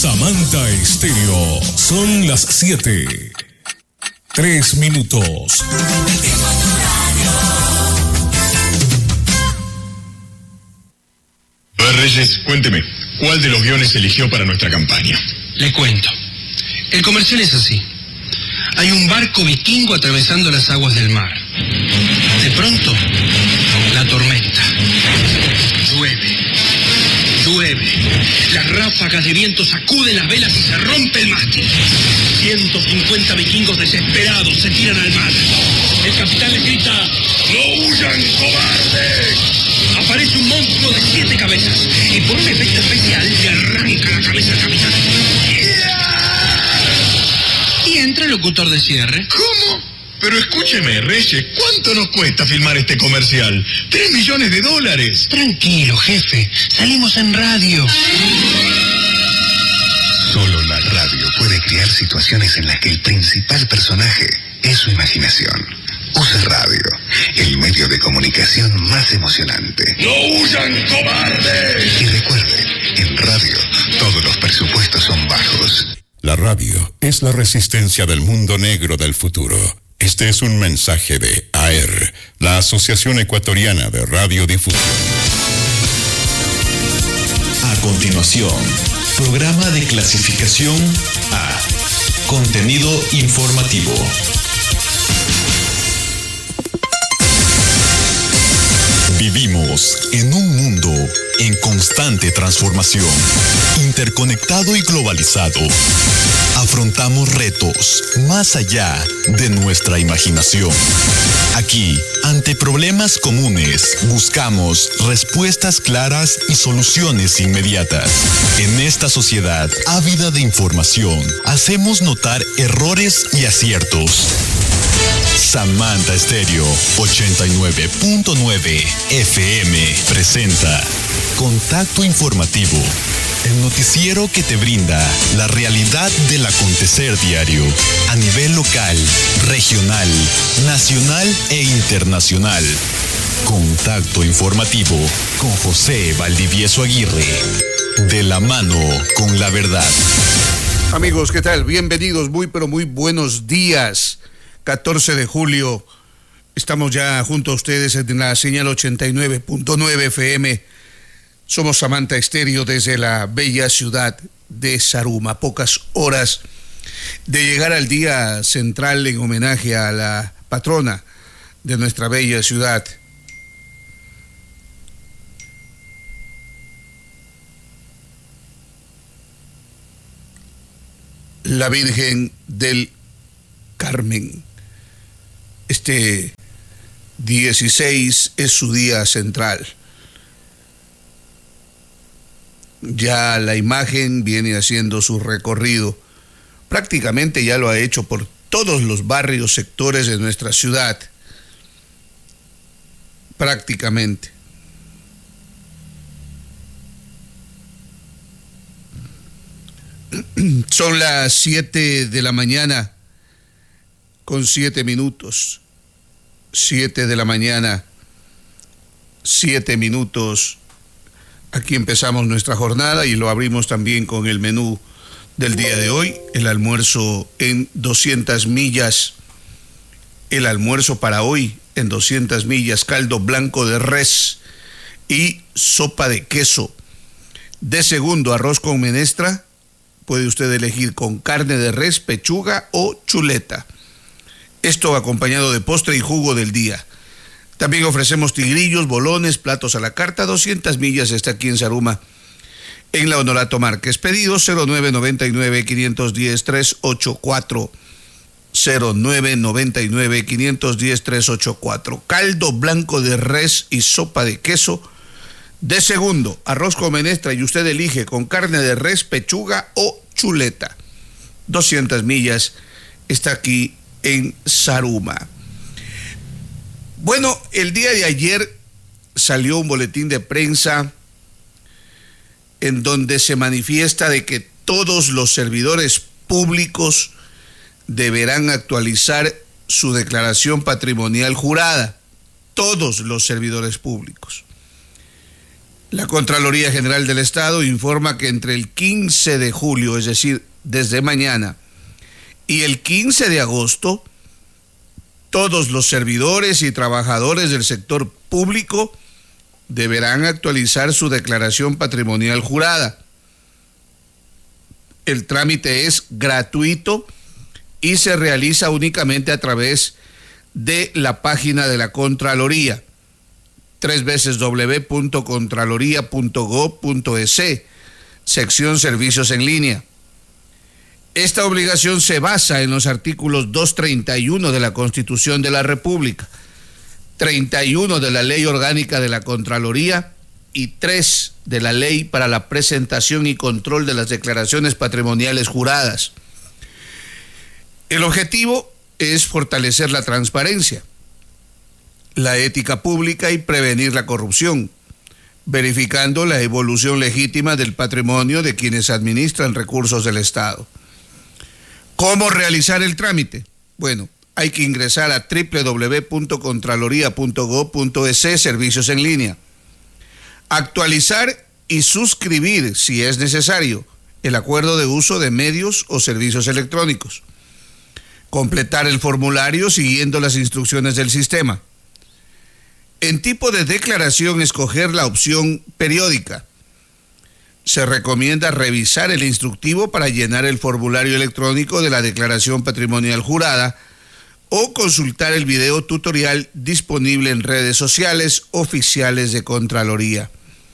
Samantha Estéreo. Son las 7. 3 minutos. A ver, Reyes, cuénteme, ¿cuál de los guiones eligió para nuestra campaña? Le cuento. El comercial es así. Hay un barco vikingo atravesando las aguas del mar. De pronto, la tormenta. Llueve. Las ráfagas de viento sacuden las velas y se rompe el mástil. 150 vikingos desesperados se tiran al mar. El capitán les grita: ¡no huyan, cobardes! Aparece un monstruo de 7 cabezas y por un efecto especial le arranca la cabeza al capitán. Y entra el locutor de cierre. ¿Cómo? Pero escúcheme, Reyes, ¿cuánto nos cuesta filmar este comercial? $3 millones. Tranquilo, jefe. Salimos en radio. Solo la radio puede crear situaciones en las que el principal personaje es su imaginación. Use radio, el medio de comunicación más emocionante. ¡No huyan, cobardes! Y recuerde, en radio todos los presupuestos son bajos. La radio es la resistencia del mundo negro del futuro. Este es un mensaje de AER, la Asociación Ecuatoriana de Radiodifusión. A continuación, programa de clasificación A. Contenido informativo. Vivimos en un mundo en constante transformación, interconectado y globalizado. Afrontamos retos más allá de nuestra imaginación. Aquí, ante problemas comunes, buscamos respuestas claras y soluciones inmediatas. En esta sociedad ávida de información, hacemos notar errores y aciertos. Samantha Estéreo 89.9 FM presenta Contacto Informativo, el noticiero que te brinda la realidad del acontecer diario a nivel local, regional, nacional e internacional. Contacto Informativo con José Valdivieso Aguirre, de la mano con la verdad. Amigos, ¿qué tal? Bienvenidos, muy buenos días. 14 de julio, estamos ya junto a ustedes en la señal 89.9 FM. Somos Samantha Estéreo desde la bella ciudad de Zaruma. Pocas horas de llegar al día central en homenaje a la patrona de nuestra bella ciudad. La Virgen del Carmen. Este 16 es su día central. Ya la imagen viene haciendo su recorrido. Prácticamente ya lo ha hecho por todos los barrios, sectores de nuestra ciudad. Prácticamente. Son las 7 de la mañana con 7 minutos. 7 de la mañana, 7 minutos. Aquí empezamos nuestra jornada y lo abrimos también con el menú del día de hoy. El almuerzo en 200 millas. El almuerzo para hoy en 200 millas. Caldo blanco de res y sopa de queso. De segundo, arroz con menestra. Puede usted elegir con carne de res, pechuga o chuleta. Esto acompañado de postre y jugo del día. También ofrecemos tigrillos, bolones, platos a la carta. 200 millas está aquí en Zaruma, en la Honorato Márquez. Pedidos 0999-510-384. 0999-510-384. Caldo blanco de res y sopa de queso. De segundo, arroz con menestra y usted elige con carne de res, pechuga o chuleta. 200 millas está aquí en Zaruma. Bueno, el día de ayer salió un boletín de prensa en donde se manifiesta de que todos los servidores públicos deberán actualizar su declaración patrimonial jurada. Todos los servidores públicos. La Contraloría General del Estado informa que entre el 15 de julio, es decir, desde mañana, y el 15 de agosto, todos los servidores y trabajadores del sector público deberán actualizar su declaración patrimonial jurada. El trámite es gratuito y se realiza únicamente a través de la página de la Contraloría, www.contraloría.gov.es, sección Servicios en línea. Esta obligación se basa en los artículos 231 de la Constitución de la República, 31 de la Ley Orgánica de la Contraloría y 3 de la Ley para la presentación y control de las declaraciones patrimoniales juradas. El objetivo es fortalecer la transparencia, la ética pública y prevenir la corrupción, verificando la evolución legítima del patrimonio de quienes administran recursos del Estado. ¿Cómo realizar el trámite? Bueno, hay que ingresar a www.contraloría.gov.es, servicios en línea. Actualizar y suscribir, si es necesario, el acuerdo de uso de medios o servicios electrónicos. Completar el formulario siguiendo las instrucciones del sistema. En tipo de declaración, escoger la opción periódica. Se recomienda revisar el instructivo para llenar el formulario electrónico de la declaración patrimonial jurada o consultar el video tutorial disponible en redes sociales oficiales de Contraloría.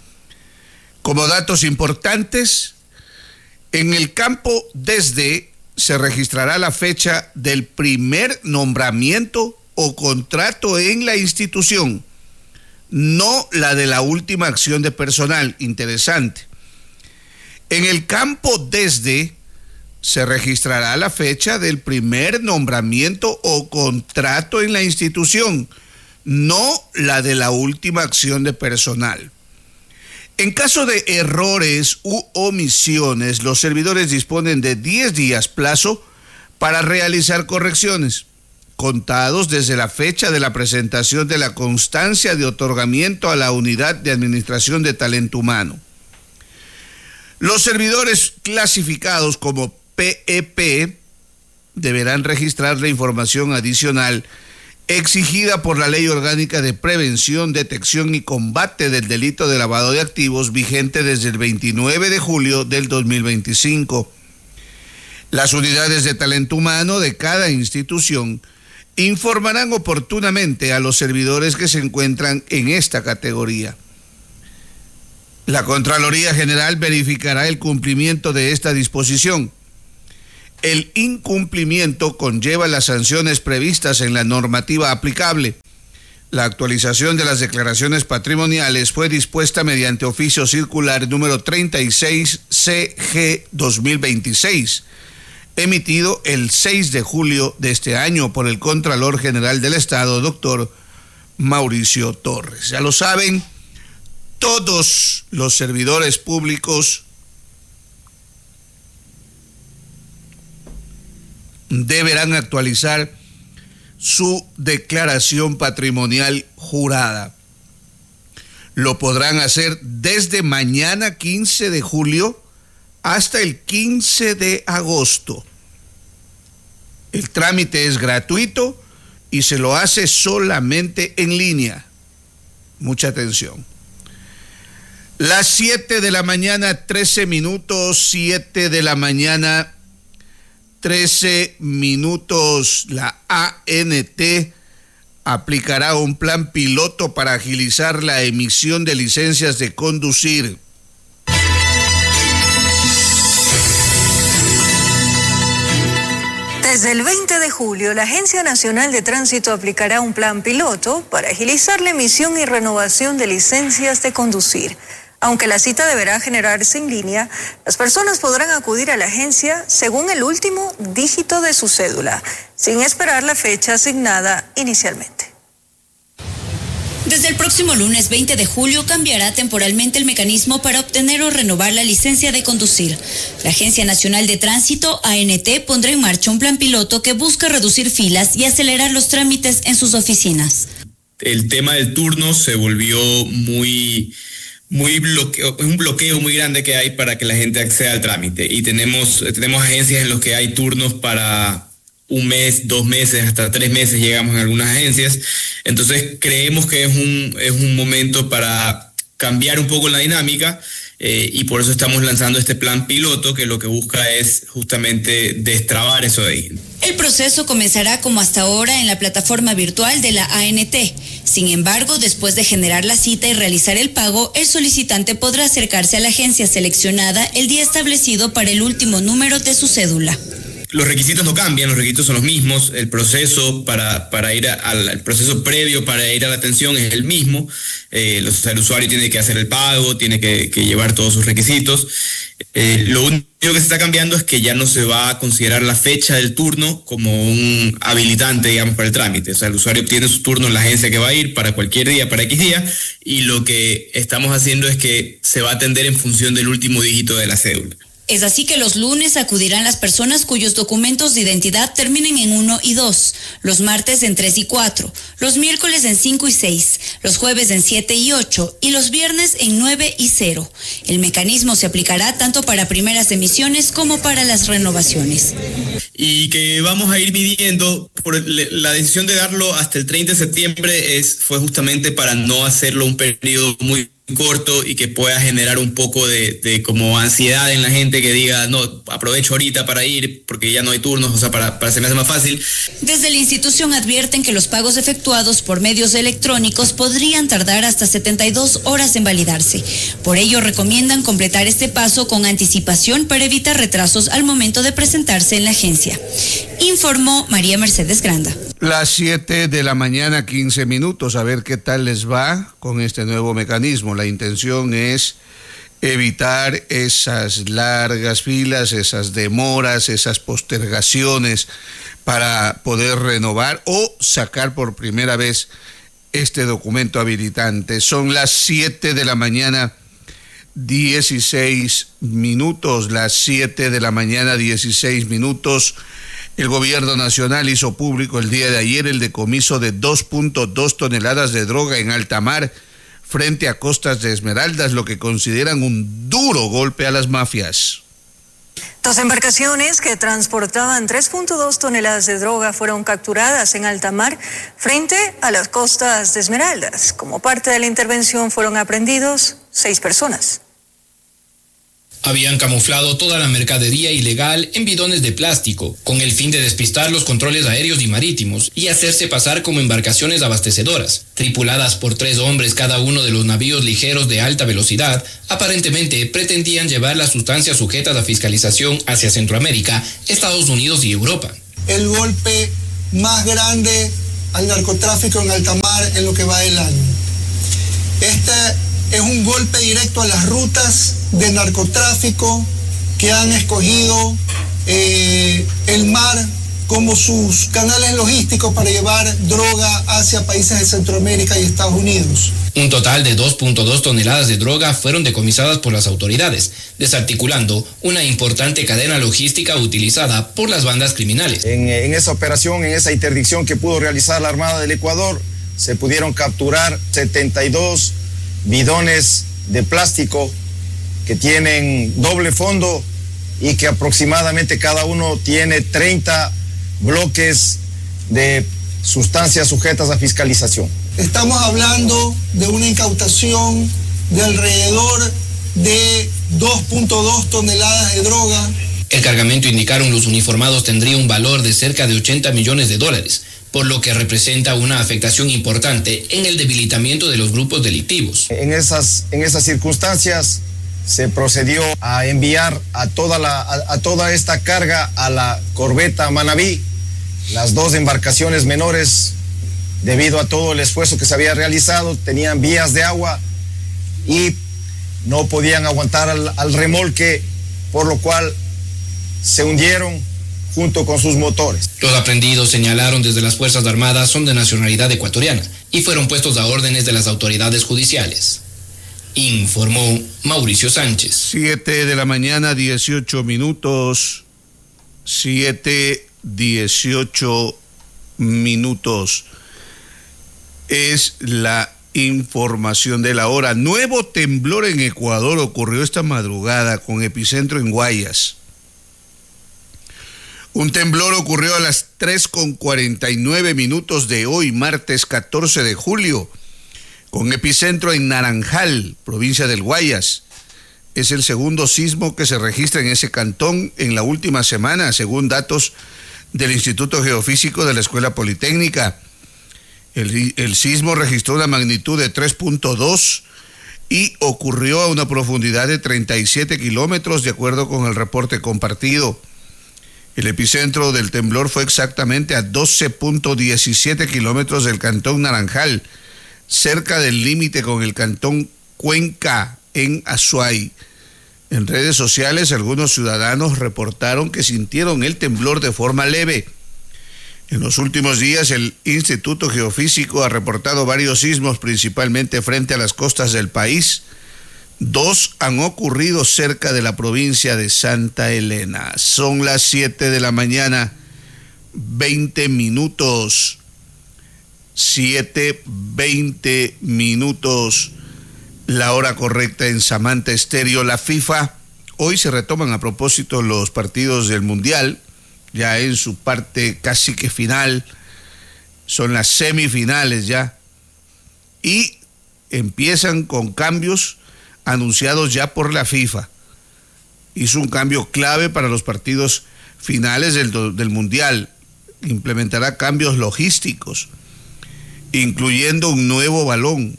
Como datos importantes, en el campo desde se registrará la fecha del primer nombramiento o contrato en la institución, no la de la última acción de personal. Interesante. En el campo desde se registrará la fecha del primer nombramiento o contrato en la institución, no la de la última acción de personal. En caso de errores u omisiones, los servidores disponen de 10 días plazo para realizar correcciones, contados desde la fecha de la presentación de la constancia de otorgamiento a la Unidad de Administración de Talento Humano. Los servidores clasificados como PEP deberán registrar la información adicional exigida por la Ley Orgánica de Prevención, Detección y Combate del Delito de Lavado de Activos, vigente desde el 29 de julio del 2025. Las unidades de talento humano de cada institución informarán oportunamente a los servidores que se encuentran en esta categoría. La Contraloría General verificará el cumplimiento de esta disposición. El incumplimiento conlleva las sanciones previstas en la normativa aplicable. La actualización de las declaraciones patrimoniales fue dispuesta mediante oficio circular número 36-CG-2026, emitido el 6 de julio de este año por el Contralor General del Estado, doctor Mauricio Torres. Ya lo saben, todos los servidores públicos deberán actualizar su declaración patrimonial jurada. Lo podrán hacer desde mañana 15 de julio hasta el 15 de agosto. El trámite es gratuito y se lo hace solamente en línea. Mucha atención. Las 7 de la mañana, 13 minutos, 7 de la mañana, 13 minutos. La ANT aplicará un plan piloto para agilizar la emisión de licencias de conducir. Desde el 20 de julio, la Agencia Nacional de Tránsito aplicará un plan piloto para agilizar la emisión y renovación de licencias de conducir. Aunque la cita deberá generarse en línea, las personas podrán acudir a la agencia según el último dígito de su cédula, sin esperar la fecha asignada inicialmente. Desde el próximo lunes 20 de julio cambiará temporalmente el mecanismo para obtener o renovar la licencia de conducir. La Agencia Nacional de Tránsito, ANT, pondrá en marcha un plan piloto que busca reducir filas y acelerar los trámites en sus oficinas. El tema del turno se volvió muy un bloqueo muy grande que hay para que la gente acceda al trámite. Y tenemos agencias en las que hay turnos para 1 mes, 2 meses, hasta 3 meses llegamos en algunas agencias. Entonces creemos que es un momento para cambiar un poco la dinámica y por eso estamos lanzando este plan piloto que lo que busca es justamente destrabar eso de ahí. El proceso comenzará como hasta ahora en la plataforma virtual de la ANT. Sin embargo, después de generar la cita y realizar el pago, el solicitante podrá acercarse a la agencia seleccionada el día establecido para el último número de su cédula. Los requisitos no cambian, los requisitos son los mismos, el proceso para ir el proceso previo para ir a la atención es el mismo, el usuario tiene que hacer el pago, tiene que llevar todos sus requisitos. Lo único que se está cambiando es que ya no se va a considerar la fecha del turno como un habilitante, digamos, para el trámite. O sea, el usuario obtiene su turno en la agencia que va a ir para cualquier día, para X día, y lo que estamos haciendo es que se va a atender en función del último dígito de la cédula. Es así que los lunes acudirán las personas cuyos documentos de identidad terminen en 1 y 2, los martes en 3 y 4, los miércoles en 5 y 6, los jueves en 7 y 8 y los viernes en 9 y 0. El mecanismo se aplicará tanto para primeras emisiones como para las renovaciones. Y que vamos a ir midiendo, la decisión de darlo hasta el 30 de septiembre fue justamente para no hacerlo un periodo muy corto y que pueda generar un poco de como ansiedad en la gente que diga, no, aprovecho ahorita para ir porque ya no hay turnos, o sea, para se me hace más fácil. Desde la institución advierten que los pagos efectuados por medios electrónicos podrían tardar hasta 72 horas en validarse. Por ello recomiendan completar este paso con anticipación para evitar retrasos al momento de presentarse en la agencia. Informó María Mercedes Granda. Las 7 de la mañana, 15 minutos, a ver qué tal les va con este nuevo mecanismo. La intención es evitar esas largas filas, esas demoras, esas postergaciones para poder renovar o sacar por primera vez este documento habilitante. Son las 7 de la mañana, 16 minutos, las 7 de la mañana, 16 minutos. El gobierno nacional hizo público el día de ayer el decomiso de 2.2 toneladas de droga en alta mar frente a costas de Esmeraldas, lo que consideran un duro golpe a las mafias. 2 embarcaciones que transportaban 3.2 toneladas de droga fueron capturadas en alta mar frente a las costas de Esmeraldas. Como parte de la intervención fueron aprehendidos 6 personas. Habían camuflado toda la mercadería ilegal en bidones de plástico, con el fin de despistar los controles aéreos y marítimos y hacerse pasar como embarcaciones abastecedoras. Tripuladas por 3 hombres cada uno de los navíos ligeros de alta velocidad, aparentemente pretendían llevar las sustancias sujetas a fiscalización hacia Centroamérica, Estados Unidos y Europa. El golpe más grande al narcotráfico en alta mar en lo que va del año. Este es un golpe directo a las rutas de narcotráfico que han escogido el mar como sus canales logísticos para llevar droga hacia países de Centroamérica y Estados Unidos. Un total de 2.2 toneladas de droga fueron decomisadas por las autoridades, desarticulando una importante cadena logística utilizada por las bandas criminales. En esa operación, en esa interdicción que pudo realizar la Armada del Ecuador, se pudieron capturar 72 bidones de plástico que tienen doble fondo y que aproximadamente cada uno tiene 30 bloques de sustancias sujetas a fiscalización. Estamos hablando de una incautación de alrededor de 2.2 toneladas de droga. El cargamento, indicaron los uniformados, tendría un valor de cerca de $80 millones, por lo que representa una afectación importante en el debilitamiento de los grupos delictivos. En esas circunstancias se procedió a enviar a toda esta carga a la corbeta Manabí. Las 2 embarcaciones menores, debido a todo el esfuerzo que se había realizado, tenían vías de agua y no podían aguantar al remolque, por lo cual se hundieron junto con sus motores. Los aprehendidos, señalaron desde las Fuerzas Armadas, son de nacionalidad ecuatoriana y fueron puestos a órdenes de las autoridades judiciales. Informó Mauricio Sánchez. 7 de la mañana, 18 minutos. 7:18 minutos. Es la Información de la hora. Nuevo temblor en Ecuador ocurrió esta madrugada con epicentro en Guayas. Un temblor ocurrió a las 3:49 de hoy, martes 14 de julio, con epicentro en Naranjal, provincia del Guayas. Es el segundo sismo que se registra en ese cantón en la última semana, según datos del Instituto Geofísico de la Escuela Politécnica. El sismo registró una magnitud de 3.2 y ocurrió a una profundidad de 37 kilómetros, de acuerdo con el reporte compartido. El epicentro del temblor fue exactamente a 12.17 kilómetros del cantón Naranjal, cerca del límite con el cantón Cuenca, en Azuay. En redes sociales, algunos ciudadanos reportaron que sintieron el temblor de forma leve. En los últimos días, el Instituto Geofísico ha reportado varios sismos, principalmente frente a las costas del país. 2 han ocurrido cerca de la provincia de Santa Elena. Son las 7 de la mañana, 20 minutos. 7:20 minutos. La hora correcta en Samantha Estéreo. La FIFA, hoy se retoman a propósito los partidos del Mundial, ya en su parte casi que final, son las semifinales ya, y empiezan con cambios anunciados ya por la FIFA. Hizo un cambio clave para los partidos finales del Mundial, implementará cambios logísticos, incluyendo un nuevo balón.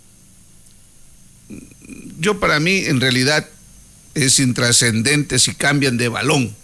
Para mí, en realidad, es intrascendente si cambian de balón.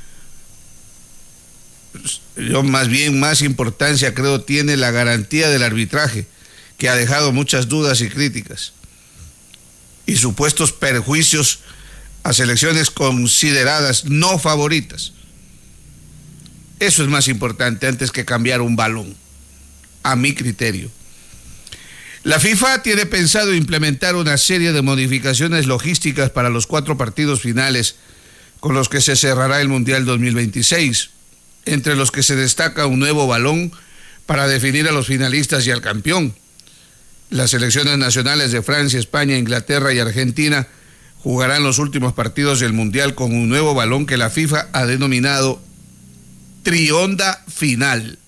Más importancia creo tiene la garantía del arbitraje, que ha dejado muchas dudas y críticas, y supuestos perjuicios a selecciones consideradas no favoritas. Eso es más importante antes que cambiar un balón, a mi criterio. La FIFA tiene pensado implementar una serie de modificaciones logísticas para los 4 partidos finales con los que se cerrará el Mundial 2026, entre los que se destaca un nuevo balón para definir a los finalistas y al campeón. Las selecciones nacionales de Francia, España, Inglaterra y Argentina jugarán los últimos partidos del Mundial con un nuevo balón que la FIFA ha denominado Trionda Final.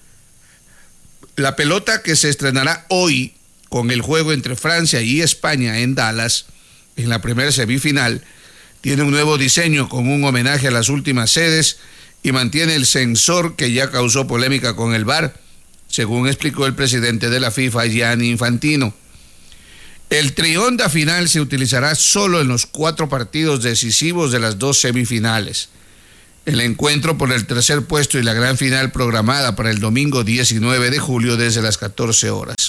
La pelota, que se estrenará hoy con el juego entre Francia y España en Dallas, en la primera semifinal, tiene un nuevo diseño con un homenaje a las últimas sedes y mantiene el sensor que ya causó polémica con el VAR, según explicó el presidente de la FIFA, Gianni Infantino. El Trionda Final se utilizará solo en los 4 partidos decisivos de las 2 semifinales. El encuentro por el tercer puesto y la gran final programada para el domingo 19 de julio desde las 14 horas.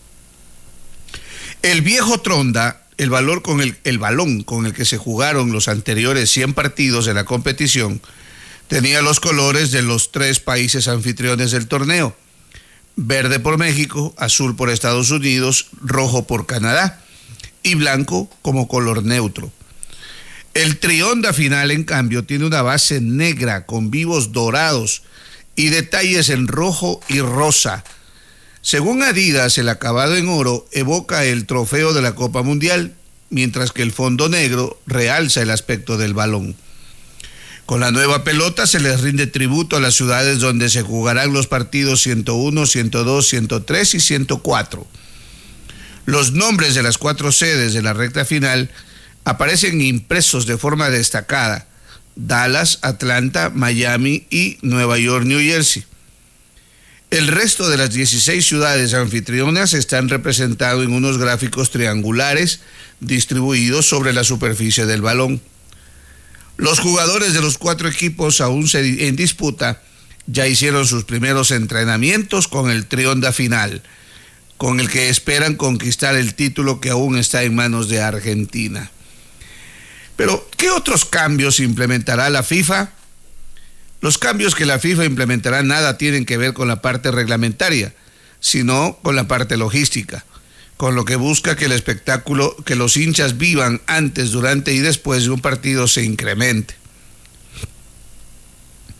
El viejo Tronda, el balón con el que se jugaron los anteriores 100 partidos de la competición, tenía los colores de los 3 países anfitriones del torneo: verde por México, azul por Estados Unidos, rojo por Canadá y blanco como color neutro. El Trionda Final, en cambio, tiene una base negra con vivos dorados y detalles en rojo y rosa. Según Adidas, el acabado en oro evoca el trofeo de la Copa Mundial, mientras que el fondo negro realza el aspecto del balón. Con la nueva pelota se les rinde tributo a las ciudades donde se jugarán los partidos 101, 102, 103 y 104. Los nombres de las 4 sedes de la recta final aparecen impresos de forma destacada: Dallas, Atlanta, Miami y Nueva York, New Jersey. El resto de las 16 ciudades anfitrionas están representados en unos gráficos triangulares distribuidos sobre la superficie del balón. Los jugadores de los 4 equipos aún en disputa ya hicieron sus primeros entrenamientos con el Trionda Final, con el que esperan conquistar el título que aún está en manos de Argentina. Pero, ¿qué otros cambios implementará la FIFA? Los cambios que la FIFA implementará nada tienen que ver con la parte reglamentaria, sino con la parte logística, con lo que busca que el espectáculo que los hinchas vivan antes, durante y después de un partido se incremente.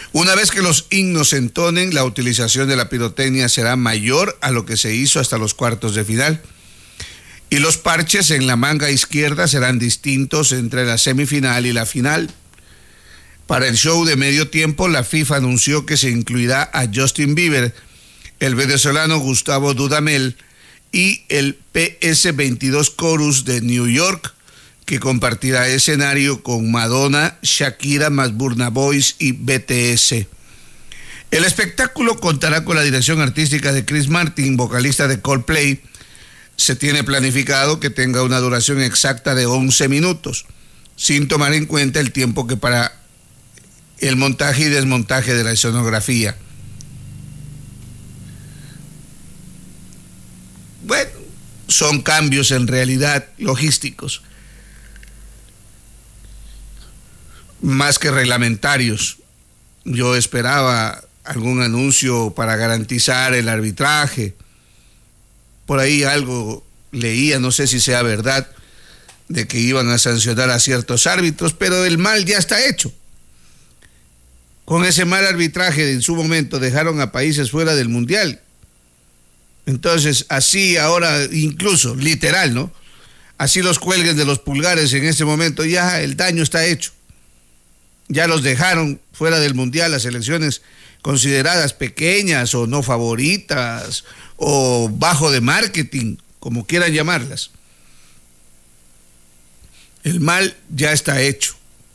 Una vez que los himnos se entonen, la utilización de la pirotecnia será mayor a lo que se hizo hasta los cuartos de final. Y los parches en la manga izquierda serán distintos entre la semifinal y la final. Para el show de medio tiempo, la FIFA anunció que se incluirá a Justin Bieber, el venezolano Gustavo Dudamel y el PS22 Chorus de New York, que compartirá escenario con Madonna, Shakira, más Burna Boy y BTS. El espectáculo contará con la dirección artística de Chris Martin, vocalista de Coldplay. Se tiene planificado que tenga una duración exacta de 11 minutos, sin tomar en cuenta el tiempo que para el montaje y desmontaje de la escenografía. Bueno, son cambios en realidad logísticos, más que reglamentarios. Yo esperaba algún anuncio para garantizar el arbitraje. Por ahí algo leía, no sé si sea verdad, de que iban a sancionar a ciertos árbitros, pero el mal ya está hecho. Con ese mal arbitraje en su momento dejaron a países fuera del Mundial. Entonces, así ahora, incluso, literal, ¿no? Así los cuelguen de los pulgares en este momento, ya el daño está hecho. Ya los dejaron fuera del Mundial las selecciones consideradas pequeñas o no favoritas o bajo de marketing, como quieran llamarlas. El mal ya está hecho.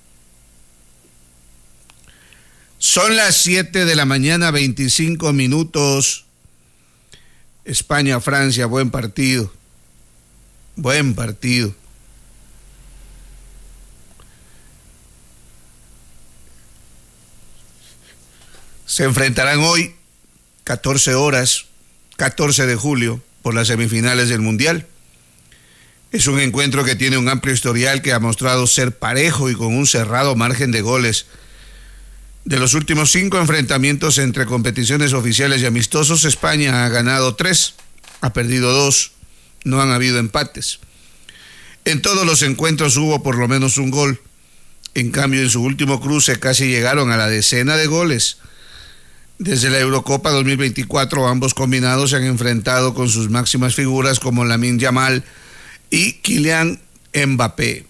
Son las 7 de la mañana, 25 minutos. España-Francia, buen partido. Buen partido. Se enfrentarán hoy, 14 horas, 14 de julio, por las semifinales del Mundial. Es un encuentro que tiene un amplio historial que ha mostrado ser parejo y con un cerrado margen de goles. De los últimos 5 enfrentamientos entre competiciones oficiales y amistosos, España ha ganado 3, ha perdido 2, no han habido empates. En todos los encuentros hubo por lo menos un gol. En cambio, en su último cruce casi llegaron a la decena de goles. Desde la Eurocopa 2024, ambos combinados se han enfrentado con sus máximas figuras como Lamine Yamal y Kylian Mbappé.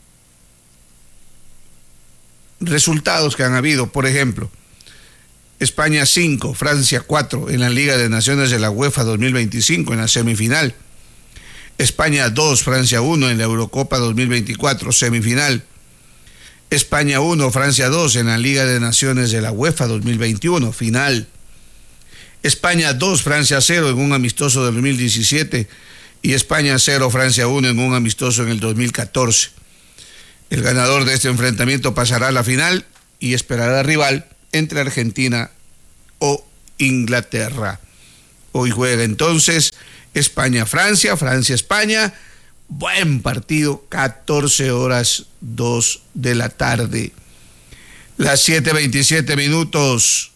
Resultados que han habido, por ejemplo, España 5, Francia 4 en la Liga de Naciones de la UEFA 2025 en la semifinal. España 2, Francia 1 en la Eurocopa 2024 semifinal. España 1, Francia 2 en la Liga de Naciones de la UEFA 2021 final. España 2, Francia 0 en un amistoso del 2017 y España 0, Francia 1 en un amistoso en el 2014. El ganador de este enfrentamiento pasará a la final y esperará rival entre Argentina o Inglaterra. Hoy juega entonces España-Francia, Francia-España. Buen partido, 14 horas 2 de la tarde. Las 7:27 minutos.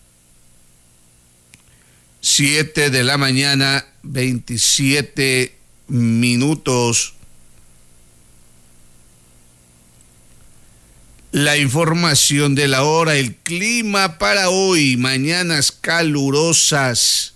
7 de la mañana, 27 minutos. La información de la hora, el clima para hoy, mañanas calurosas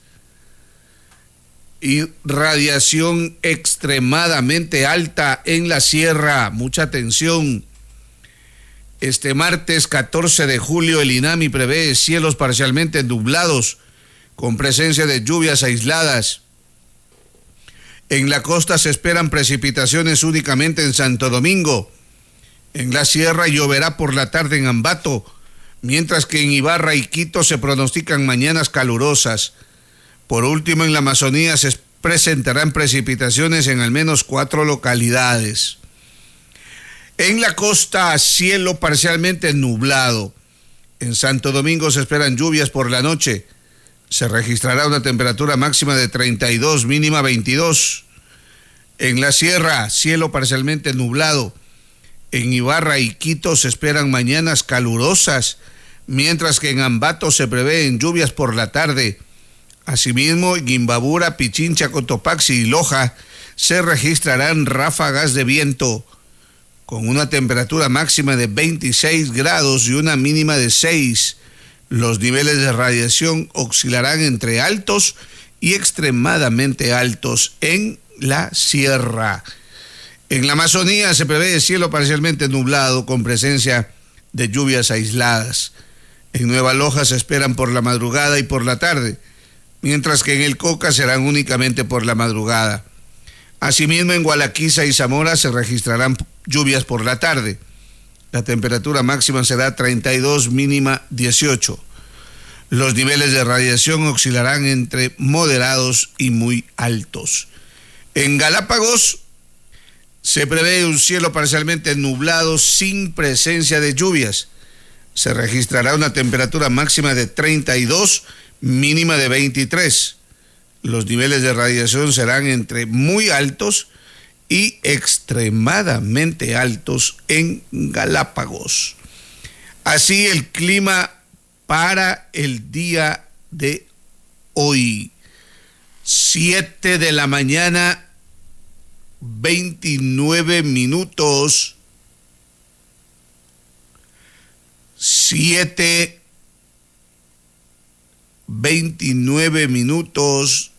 y radiación extremadamente alta en la sierra. Mucha atención. Este martes 14 de julio el INAMI prevé cielos parcialmente nublados con presencia de lluvias aisladas. En la costa se esperan precipitaciones únicamente en Santo Domingo. En la sierra lloverá por la tarde en Ambato, mientras que en Ibarra y Quito se pronostican mañanas calurosas. Por último, en la Amazonía se presentarán precipitaciones en al menos 4 localidades. En la costa, cielo parcialmente nublado. En Santo Domingo se esperan lluvias por la noche. Se registrará una temperatura máxima de 32, mínima 22. En la sierra, cielo parcialmente nublado. En Ibarra y Quito se esperan mañanas calurosas, mientras que en Ambato se prevén lluvias por la tarde. Asimismo, en Imbabura, Pichincha, Cotopaxi y Loja se registrarán ráfagas de viento, con una temperatura máxima de 26 grados y una mínima de 6. Los niveles de radiación oscilarán entre altos y extremadamente altos en la sierra. En la Amazonía se prevé cielo parcialmente nublado con presencia de lluvias aisladas. En Nueva Loja se esperan por la madrugada y por la tarde, mientras que en el Coca serán únicamente por la madrugada. Asimismo, en Gualaquiza y Zamora se registrarán lluvias por la tarde. La temperatura máxima será 32, mínima 18. Los niveles de radiación oscilarán entre moderados y muy altos. En Galápagos se prevé un cielo parcialmente nublado sin presencia de lluvias. Se registrará una temperatura máxima de 32, mínima de 23. Los niveles de radiación serán entre muy altos y extremadamente altos en Galápagos. Así el clima para el día de hoy. 7 de la mañana, 29 minutos. 7:29 minutos.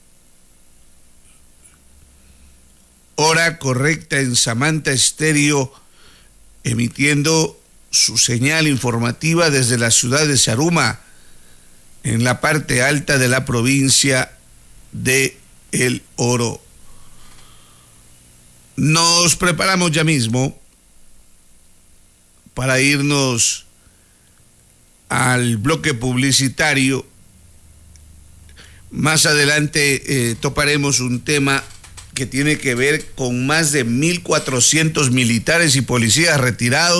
Hora correcta en Samantha Estéreo, emitiendo su señal informativa desde la ciudad de Zaruma, en la parte alta de la provincia de El Oro. Nos preparamos ya mismo para irnos al bloque publicitario. Más adelante toparemos un tema que tiene que ver con más de 1.400 militares y policías retirados